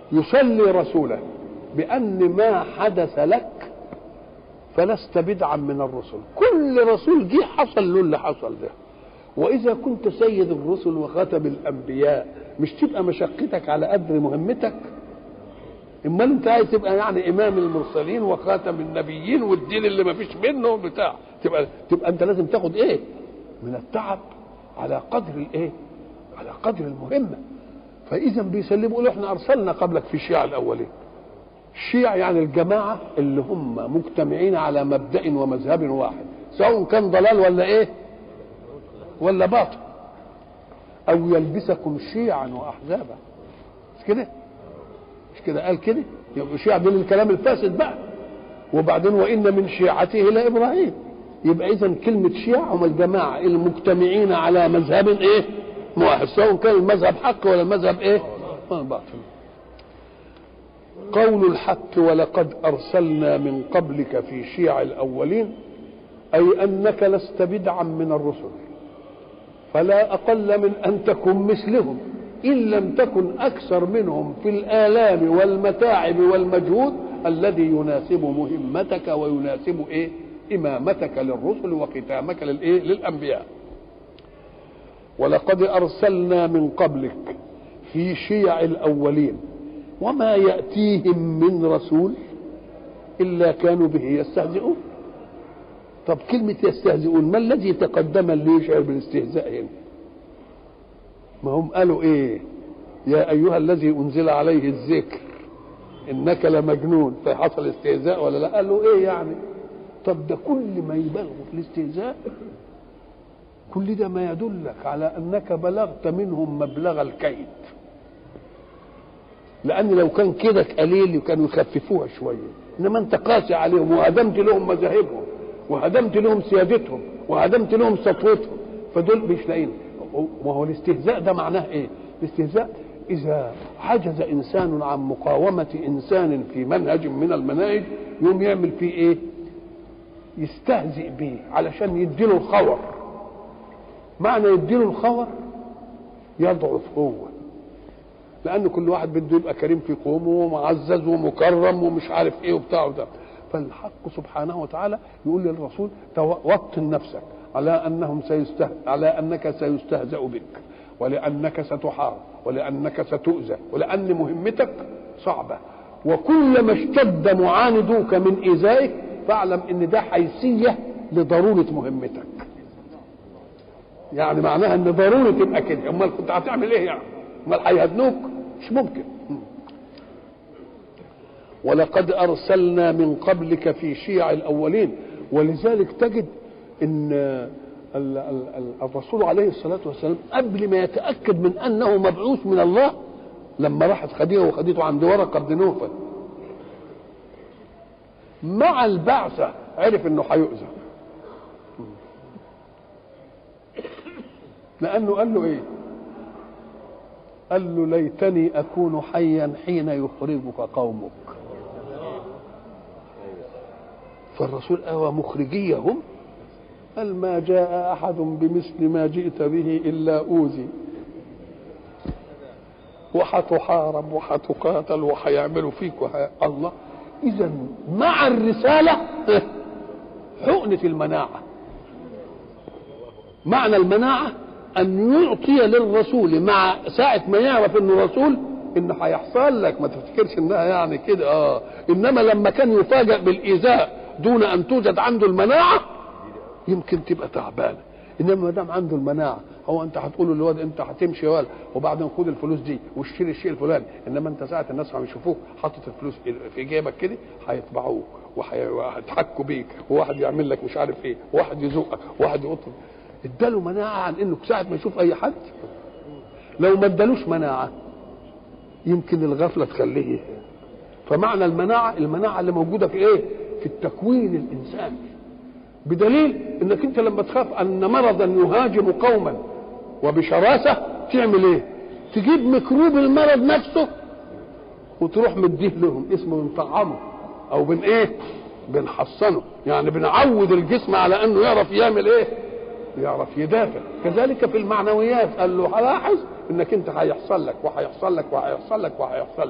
يصلي رسوله بأن ما حدث لك فلست بدعا من الرسل. كل رسول جه حصل له اللي حصل ده. وإذا كنت سيد الرسل وخاتم الأنبياء مش تبقى مشقتك على قدر مهمتك؟ اما انت عايز تبقى يعني امام المرسلين وخاتم النبيين والدين اللي ما فيش منه بتاع، تبقى انت لازم تاخد ايه من التعب على قدر الايه، على قدر المهمه. فاذا بيسلموا له احنا ارسلنا قبلك في الشيعة الاولين. الشيعة يعني الجماعه اللي هم مجتمعين على مبدأ ومذهب واحد، سواء كان ضلال ولا ايه ولا باطل، او يلبسكم شيعا واحزابا. مش كده؟ مش كده قال كده؟ يبقى الشيعة دول الكلام الفاسد بقى. وبعدين وإن من شيعته لإبراهيم. يبقى إذا كلمة شيعة هم الجماعة المجتمعين على مذهب إيه؟ واحد، سواء كان المذهب حق ولا المذهب إيه؟ باطل. قول الحق ولقد أرسلنا من قبلك في شيع الأولين، أي أنك لست بدعا من الرسل، فلا أقل من أن تكن مثلهم إن لم تكن أكثر منهم في الآلام والمتاعب والمجهود الذي يناسب مهمتك ويناسب إيه؟ إمامتك للرسل وختامك للإيه؟ للأنبياء. ولقد أرسلنا من قبلك في شيع الأولين وما يأتيهم من رسول إلا كانوا به يستهزئون. طب كلمة يستهزئون ما الذي تقدم اللي يشعر بالاستهزاء هنا؟ ما هم قالوا ايه؟ يا ايها الذي انزل عليه الذكر انك لمجنون، فحصل استهزاء ولا لا؟ قالوا ايه يعني؟ طب ده كل ما يبالغوا في الاستهزاء كل ده ما يدلك على انك بلغت منهم مبلغ الكيد. لان لو كان كده قليل كانوا يخففوها شويه، انما انت قاسي عليهم وهدمت لهم مذاهبهم وهدمت لهم سيادتهم وهدمت لهم سطوتهم، فدول مش لاقين. وهو الاستهزاء ده معناه ايه؟ الاستهزاء اذا عجز انسان عن مقاومه انسان في منهج من المناهج يوم يعمل فيه ايه؟ يستهزئ به علشان يديله الخور. معنى يديله الخور يضعف هو، لان كل واحد بده يبقى كريم في قومه ومعزز ومكرم ومش عارف ايه وبتاع وده. فالحق سبحانه وتعالى يقول للرسول وطن نفسك على انك سيستهزأ بك، ولانك ستحارب، ولانك ستؤذى، ولان مهمتك صعبه، وكلما اشتد معاندوك من ايذائك فاعلم ان ده حيثيه لضروره مهمتك. يعني معناها ان ضروري تبقى كده، امال كنت هتعمل ايه يعني؟ امال هيهدنوك؟ مش ممكن. ولقد ارسلنا من قبلك في شيع الاولين. ولذلك تجد ان الرسول عليه الصلاه والسلام قبل ما يتاكد من انه مبعوث من الله، لما راحت خديجه وخديته عند ورقه بن نوفل مع البعثه عرف انه هيؤذى، لانه قال له ايه؟ قال له ليتني اكون حيا حين يخرجك قومك. فالرسول اوى مخرجيهم، قال ما جاء احد بمثل ما جئت به الا اوذي، وحتحارب وحتقاتل وحيعملوا فيك الله. اذا مع الرساله حقنه المناعه. معنى المناعه ان يعطي للرسول مع ساعه ما يعرف انه رسول انه هيحصل لك، ما تفتكرش انها يعني كده انما لما كان يفاجأ بالايذاء دون ان توجد عنده المناعه يمكن تبقى تعبانه. انما ما دام عنده المناعه، هو انت هتقول له للواد انت هتمشي يا ولد وبعدين خد الفلوس دي واشتري الشيء الفلاني، انما انت ساعه الناس عم يشوفوك حاطط الفلوس في جيبك كده هيتبعوك وهيضحكوا بيك، وواحد يعمل لك مش عارف ايه، وواحد يزقك، وواحد يقطك. اداله مناعه عن انه ساعه ما يشوف اي حد. لو ما ادالوش مناعه يمكن الغفله تخليه. فمعنى المناعه اللي موجوده في ايه؟ في التكوين الانساني. بدليل انك انت لما تخاف ان مرضا يهاجم قوما وبشراسه تعمل ايه؟ تجيب ميكروب المرض نفسه وتروح مديه لهم، اسمه بنطعمه او بنحصنه، يعني بنعود الجسم على انه يعرف يعمل ايه؟ يعرف يدافع. كذلك في المعنويات قال له لاحظ انك انت هيحصل لك وهيحصل لك وهيحصل لك وهيحصل لك.